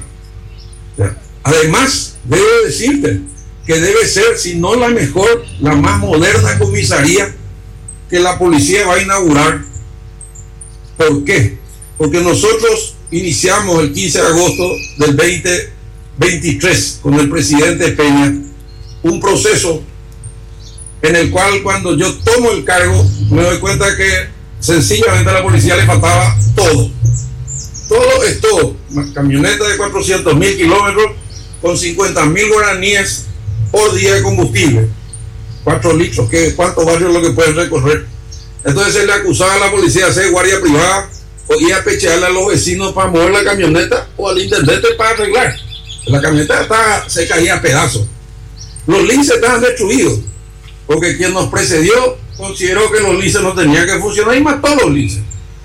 Además, debo decirte que debe ser, si no la mejor, la más moderna comisaría que la policía va a inaugurar. ¿Por qué? Porque nosotros iniciamos el quince de agosto del veinte veintitrés con el presidente Peña un proceso en el cual, cuando yo tomo el cargo, me doy cuenta que sencillamente a la policía le faltaba todo. Todo es todo. Una camioneta de cuatrocientos mil kilómetros con cincuenta mil guaraníes por día de combustible, cuatro litros, ¿qué, ¿cuántos barrios es lo que pueden recorrer? Entonces se le acusaba a la policía de ser guardia privada, o ir a pechearle a los vecinos para mover la camioneta, o al intendente para arreglar. La camioneta estaba, se caía a pedazos. Los linces estaban destruidos, porque quien nos precedió consideró que los linces no tenían que funcionar y mató los linces.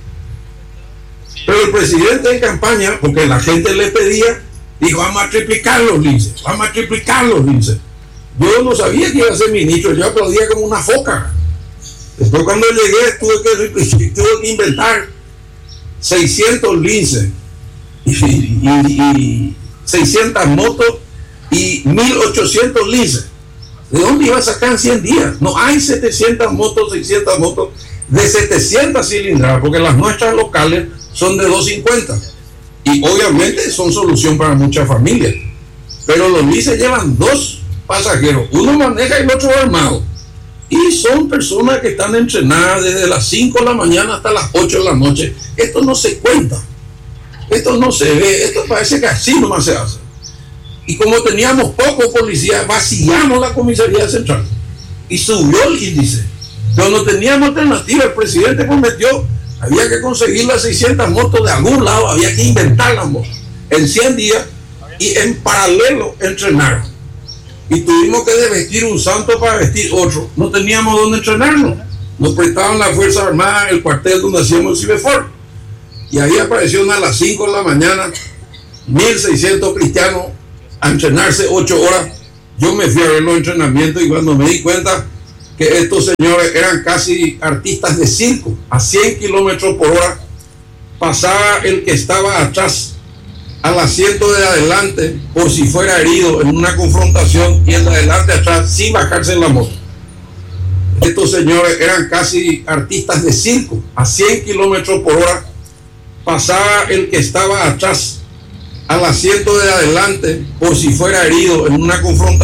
Pero el presidente en campaña, porque la gente le pedía, dijo, vamos a triplicar los linces, vamos a triplicar los linces. Yo no sabía que iba a ser ministro, yo aplaudía como una foca. Después cuando llegué tuve que, tuve que inventar seiscientos linces y, y, y seiscientas motos y mil ochocientos linces. ¿De dónde iba a sacar en cien días? No hay setecientas motos, seiscientas motos de setecientas cilindradas, porque las nuestras locales son de doscientos cincuenta y obviamente son solución para muchas familias. Pero los linces llevan dos pasajeros, uno maneja y el otro armado, y son personas que están entrenadas desde las cinco de la mañana hasta las ocho de la noche. Esto no se cuenta, esto no se ve, esto parece que así nomás se hace. Y como teníamos pocos policías, vaciamos la comisaría central y subió el índice. Cuando teníamos alternativa, el presidente prometió, había que conseguir las seiscientas motos de algún lado, había que inventar las motos en cien días y en paralelo entrenar. Y tuvimos que desvestir un santo para vestir otro. No teníamos dónde entrenarnos. Nos prestaban la Fuerza Armada, el cuartel donde hacíamos el Cibefor. Y ahí aparecieron a las cinco de la mañana mil seiscientos cristianos a entrenarse ocho horas. Yo me fui a ver los entrenamientos y cuando me di cuenta que estos señores eran casi artistas de circo, a cien kilómetros por hora, pasaba el que estaba atrás al asiento de adelante por si fuera herido en una confrontación y el de adelante atrás sin bajarse en la moto. Estos señores eran casi artistas de circo, a cien kilómetros por hora, pasaba el que estaba atrás al asiento de adelante por si fuera herido en una confrontación